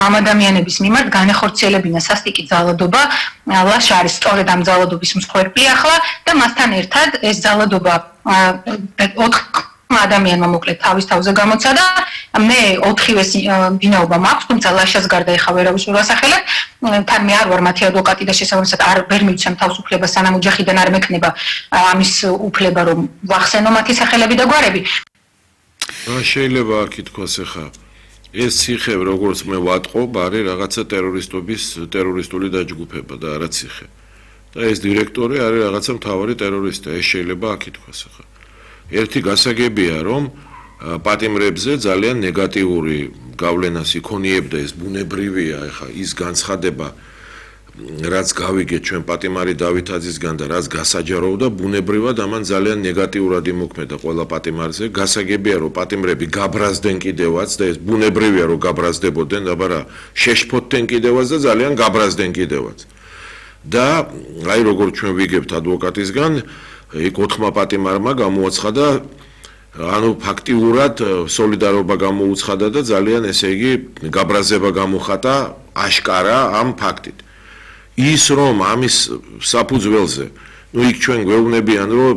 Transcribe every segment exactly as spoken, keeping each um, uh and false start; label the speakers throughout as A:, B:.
A: ამ ადამიანების მიმართ განეხორციელებინა სასტიკი ძალადობა, ლაშა არის სწორედ ამ ძალადობის მსხვერპლი ახლა და მასთან ერთად ეს ძალადობა ოთხ ადამიანმა მოკლედ თავის თავზე გამოცადა. მე ოთხივეს ვინაობა მაქვს, თუმცა ლაშას გარდა ეხა ვერავის ვერ ვასახელებ. თან მე არ ვარ მათი ადვოკატი და შესაბამისად არ ვერ მივცემ თავს უფლებას, სანამ ოჯახიდან არ მექნება ამის უფლება, რომ ვახსენო მათი სახელები და გვარები.
B: შეიძლება აქ ითქვას ახლა ეს ციხე, როგორც მე ვატყობ, არის რაღაცა ტერორისტობის ტერორისტული დაჯგუფება და არა ციხე. და ეს დირექტორი არის რაღაცა მთავარი ტერორისტი. ეს შეიძლება აქ ითქვას ახლა. ერთი გასაგებია, რომ პატიმრებზე ძალიან ნეგატიური გავლენას იქონიებდა ეს ბუნებრივია, ახლა ის განცხადება, რაც გავიგეთ ჩვენ პატიმარი დავითაძისგან და რაც გასაჯაროვდა, ბუნებრივად ამან ძალიან ნეგატიურად იმოქმედა ყველა პატიმარზე. გასაგებია, რომ პატიმრები გაბრაზდნენ კიდევაც და ეს ბუნებრივია, რომ გაბრაზდებოდნენ, აბარა შეშფოთდნენ კიდევაც და ძალიან გაბრაზდნენ კიდევაც. და აი როგორც ჩვენ ვიგებთ ადვოკატისგან, იქ ოთხმა პატიმარმა გამოაცხადა, ანუ ფაქტიურად სოლიდარობა გამოუცხადა და ძალიან ესე იგი გაბრაზება გამოხატა აშკარა ამ ფაქტით. ის რომ ამის საფუძველზე, ну იქ ჩვენ გვეუბნებიან, რომ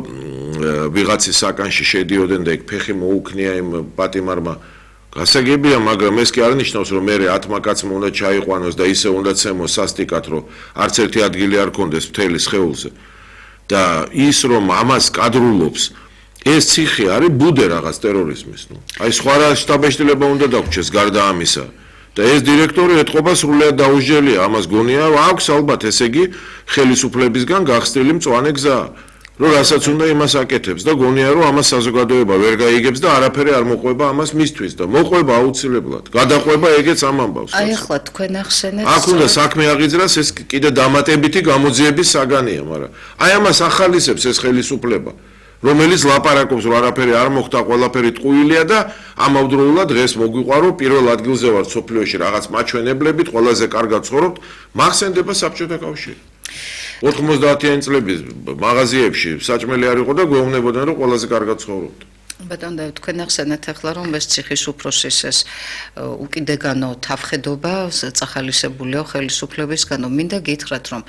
B: ვიღაცის საკანში შედიოდნენ და იქ ფეხი მოუქნია იმ პატიმარმა. გასაგებია, მაგრამ ეს კი არ ნიშნავს, რომ მე ათმა კაცმა უნდა ჩაიყვანოს და ისე უნდა ცემოს სასტიკად, რომ არც ერთი ადგილი არ კონდეს მთელი სხეულზე. და ის რომ ამას კადრულობს, ეს ციხე არის ბუდე რაღაც ტერორიზმის, ну. აი სხვა რა შტაბ-ეშტილება უნდა დაგვრჩეს გარდა ამისა. და ეს დირექტორი ეთყობა სრულიად დაუსჯელია, ამას გონია, აქვს ალბათ ესე იგი ხელისუფლებისგან გახსნილი მწვანე გზა, რომ რასაც უნდა იმას აკეთებს და გონია, რომ ამას საზოგადოება ვერ გაიგებს და არაფერი არ მოყვება ამას მისთვის და მოყვება აუცილებლად. გადაყვება ეგეც ამ ამბავს.
C: აი ახლა თქვენ ახსენეთ.
B: აქ უნდა საქმე აღიძრას, ეს კიდე დამატებითი გამოძიების საგანია, მაგრამ აი ამას ახალისებს ეს ხელისუფლება. რომელიც ლაპარაკობს, რომ არაფერი არ მოხდა, ყველაფერი ტყუილია და ამავდროულად დღეს მოგვიყვარო პირველ ადგილზე ვარ სოფლიოში რაღაც მაჩვენებლებით, ყველაზე კარგად ცხოვრობთ, მახსენდება საბჭოთა კავშირი. ოთხმოცდაათიანი წლების მაღაზიებში საჭმელი არ იყო და გვეუბნებოდნენ, რომ ყველაზე კარგად ცხოვრობთ.
C: ბატონო, თქვენ ახსენეთ ახლა, რომ ეს ციხის უფროსის ეს უკიდეგანო თავხედობა წახალისებულია ხელისუფლებისგანო. მინდა გითხრათ, რომ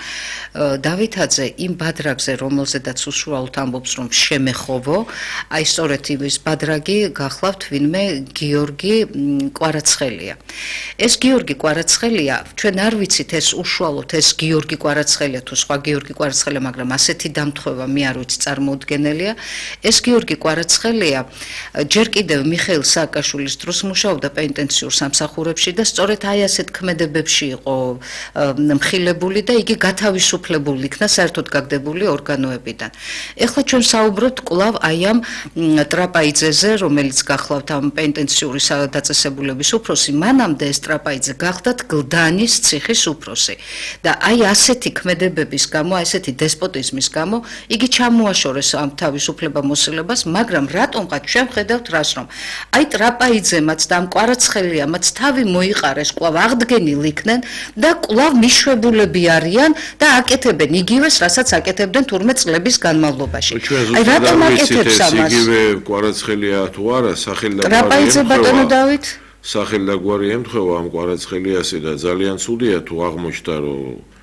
C: დავითაძე იმ ბადრაგზე, რომელზედაც უშუალოდ ამბობს, რომ შემეხოვო, აი სწორედ ის ბადრაგი გახლავთ ვინმე გიორგი კვარაცხელია. ეს გიორგი კვარაცხელია, ჩვენ არ ვიცით ეს უშუალოდ ეს გიორგი კვარაცხელია თუ სხვა გიორგი კვარაცხელია, მაგრამ ასეთი დამთხოვა მე არ ვიცი წარმოუდგენელია. ეს გიორგი კვარაცხელია ჯერ კიდევ მიხეილ სააკაშვილის დროს მუშაობდა პენიტენციურ სამსახურებში და სწორედ აი ასეთ ქმედებებში იყო მხილებული და იგი გათავისუფლებული იქნა საერთოდ გაგდებული ორგანოებიდან. ეხლა ჩვენ საუბრობთ კვლავ აი ამ ტრაპაიძეზე, რომელიც გახლავთ ამ პენიტენციური დაწესებულების უფროსი, მანამდე ეს ტრაპაიძე გახლდათ გლდანის ციხის უფროსი. და აი ასეთი ქმედებების გამო, ასეთი დესპოტიზმის გამო იგი ჩამოაშორეს ამ თავისუფლებამოსილებას, მაგრამ რატომ ჩვენ ხედავთ რას რომ აი ტრაპაიძემაც და ამ კვარაცხელიამაც თავი მოიყარეს, კვლავ აღდგენილ იქნენ და კვლავ მიშვებულები არიან და აკეთებენ იგივეს, რასაც აკეთებდნენ თურმე წლების განმავლობაში.
B: აი რატომ აკეთებს ამას? იგივე კვარაცხელია თუ არა, სახელი და
C: ტრაპაიძე ბატონო დავით?
B: სახელი და გვარი ემთხვევა ამ კვარაცხელიასი და ძალიან ცუდია თუ აღმოჩნდა, რომ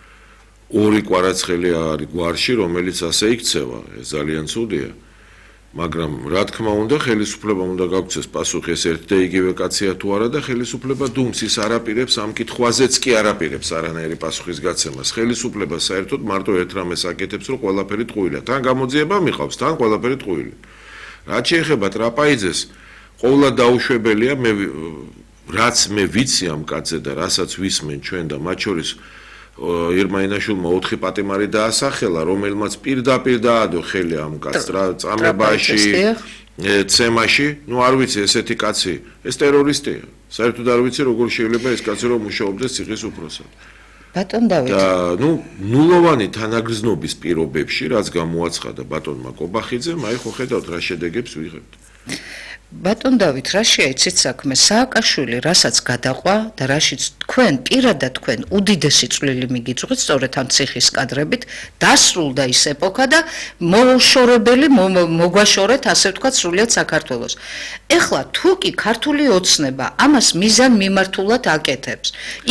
B: ორი კვარაცხელია არის გვარში, რომელიც ასე იქცევა. ეს ძალიან ცუდია. მაგრამ რა თქმა უნდა ხელისუფლება უნდა გაგვცეს პასუხი ეს ერთ და იგივე კაცია თუ არა და ხელისუფლება დუმს ის არაპირებს ამ კითხვაზეც კი არაპირებს არანაირი პასუხის გაცემას. ხელისუფლება საერთოდ მარტო ერთ რამეს აკეთებს, რომ ყველაფერი ტყუილია. თან გამოძიება მიყავს, თან ყველაფერი ტყუილია. რაც შეეხება ტრაპაიძეს, ყოვლად დაუშვებელია მე რაც მე ვიცი ამ კაცზე და რასაც ვისმენ ჩვენ და მათ შორის ირმაინაშვილმა ოთხი პატიმარი დაასახელა, რომელმაც პირდაპირ დაადო ხელი ამ კაცს რა წამებაში, ცემაში, ну არ ვიცი ესეთი კაცი, ეს ტერორისტია. საერთოდ არ ვიცი როგორ შეიძლება ეს კაცი რომ მუშაობდეს ციხის უფროსად.
C: ბატონ დავით.
B: და ну ნულოვანი თანაგრძნობის პირობებში, რაც გამოაცხადა ბატონმა კობახიძემ, აი ხო ხედავთ რა შედეგებს ვიღებთ.
C: ბატონ დავით, რა შეიცით საქმე? სააკაშვილი რასაც გადაყვა და რაშიც თქვენ პირადად თქვენ უდიდესი წვლილი მიგიწვით სწორედ ამ ციხის კადრებით, დასრულდა ის ეპოქა და მოშორებელი მოგვაშორეთ, ასე ვთქვათ, სრულიად საქართველოს. ეხლა თუ კი ქართული ოცნება ამას მიზან მიმართულად აკეთებს,